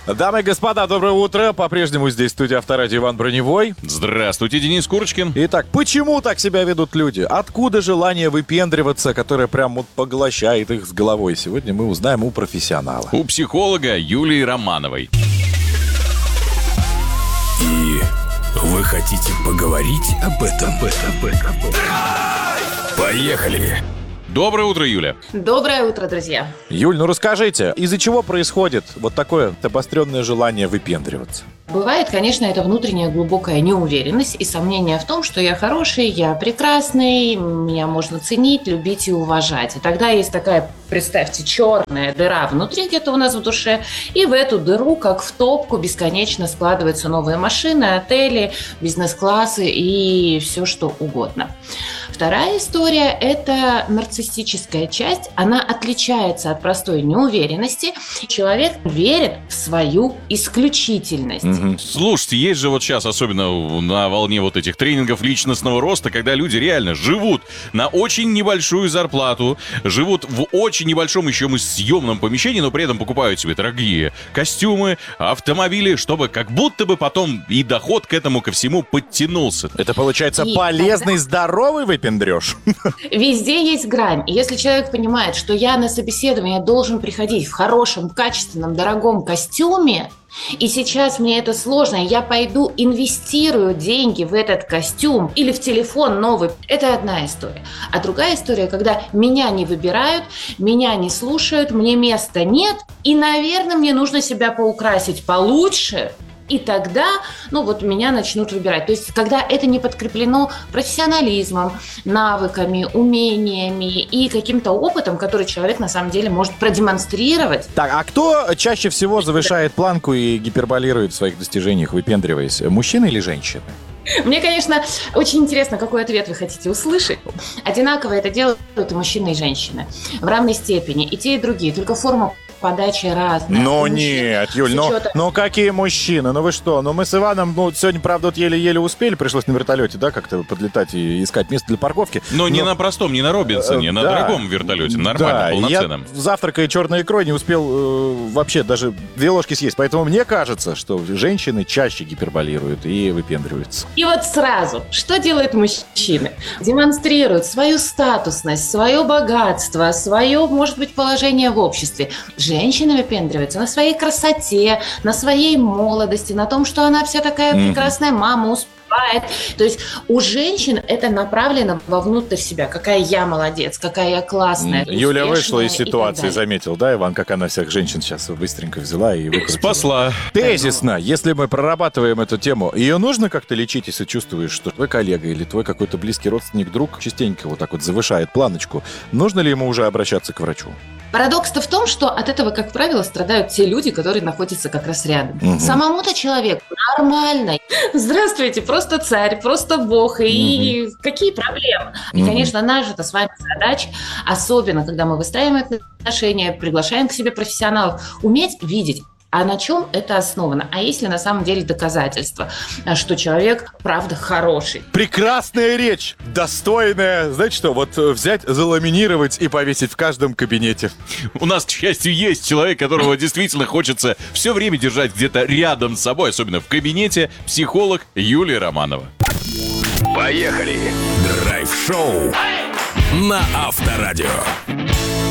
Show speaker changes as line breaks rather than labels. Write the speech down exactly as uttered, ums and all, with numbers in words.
Дамы и господа, доброе утро. По-прежнему здесь студия Авторадио Иван Броневой.
Здравствуйте, Денис Курочкин.
Итак, почему так себя ведут люди? Откуда желание выпендриваться, которое прям вот поглощает их с головой? Сегодня мы узнаем у профессионала.
У психолога Юлии Романовой.
И вы хотите поговорить об этом? Об этом, об этом, об этом. Поехали!
Доброе утро, Юля.
Доброе утро, друзья.
Юль, ну расскажите, из-за чего происходит вот такое обостренное желание выпендриваться?
Бывает, конечно, это внутренняя глубокая неуверенность и сомнение в том, что я хороший, я прекрасный, меня можно ценить, любить и уважать. И тогда есть такая, представьте, черная дыра внутри где-то у нас в душе, и в эту дыру, как в топку, бесконечно складываются новые машины, отели, бизнес-классы и все что угодно. Вторая история – это нарциссическая часть. Она отличается от простой неуверенности. Человек верит в свою исключительность.
Mm-hmm. Слушайте, есть же вот сейчас, особенно на волне вот этих тренингов личностного роста, когда люди реально живут на очень небольшую зарплату, живут в очень небольшом еще и съемном помещении, но при этом покупают себе дорогие костюмы, автомобили, чтобы как будто бы потом и доход к этому ко всему подтянулся.
Это получается
И
полезный,
тогда...
здоровый выпендреж?
Везде есть грань. И если человек понимает, что я на собеседование должен приходить в хорошем, качественном, дорогом костюме, и сейчас мне это сложно, я пойду инвестирую деньги в этот костюм или в телефон новый. Это одна история. А другая история, когда меня не выбирают, меня не слушают, мне места нет, и, наверное, мне нужно себя поукрасить получше, и тогда, ну вот, меня начнут выбирать. То есть, когда это не подкреплено профессионализмом, навыками, умениями и каким-то опытом, который человек на самом деле может продемонстрировать.
Так, а кто чаще всего завышает планку и гиперболирует в своих достижениях, выпендриваясь? Мужчины или женщины?
Мне, конечно, очень интересно, какой ответ вы хотите услышать. Одинаково это делают и мужчины, и женщины. В равной степени. И те, и другие. Только форма подачи разная.
Ну нет, Юль, ну, ну какие мужчины? Ну вы что? Ну мы с Иваном, ну сегодня, правда, вот еле-еле успели, пришлось на вертолете, да, как-то подлетать и искать место для парковки.
Но, но... не на простом, не на Робинсоне,
э,
на
да,
дорогом вертолете, нормально,
да,
полноценном.
Я завтракая черной икрой не успел э, вообще даже две ложки съесть, поэтому мне кажется, что женщины чаще гиперболируют и выпендриваются.
И вот сразу, что делают мужчины? Демонстрируют свою статусность, свое богатство, свое, может быть, положение в обществе. Женщина выпендривается на своей красоте, на своей молодости, на том, что она вся такая mm-hmm. прекрасная мама, успевает. То есть у женщин это направлено вовнутрь себя. Какая я молодец, какая я классная.
Mm-hmm. Юля вышла из ситуации, заметил, да, Иван, как она всех женщин сейчас быстренько взяла и выкрутила.
Спасла.
Тезисно, если мы прорабатываем эту тему, ее нужно как-то лечить, если чувствуешь, что твой коллега или твой какой-то близкий родственник, друг частенько вот так вот завышает планочку. Нужно ли ему уже обращаться к врачу?
Парадокс-то в том, что от этого, как правило, страдают те люди, которые находятся как раз рядом. Угу. Самому-то человеку нормально. Здравствуйте, просто царь, просто бог. И угу. какие проблемы? И, конечно, наша-то с вами задача, особенно когда мы выстраиваем отношения, приглашаем к себе профессионалов, уметь видеть, а на чем это основано? А есть ли на самом деле доказательства, что человек, правда, хороший?
Прекрасная речь, достойная. Знаете что, вот взять, заламинировать и повесить в каждом кабинете.
У нас, к счастью, есть человек, которого действительно хочется все время держать где-то рядом с собой, особенно в кабинете, психолог Юлия Романова.
Поехали! Драйв-шоу на Авторадио.